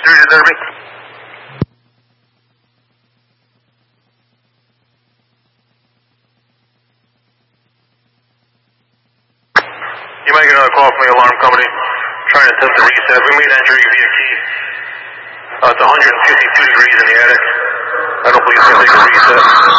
Sturgis, Derby. You might get another call from the alarm company trying to attempt to reset. We made entry via key. It's 152 degrees in the attic. I don't believe it's going to take a reset.